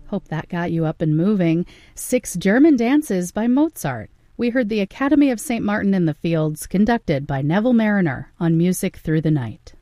Hope that got you up and moving. 6 German dances by Mozart. We heard the Academy of St. Martin in the Fields, conducted by Neville Mariner on Music Through the Night.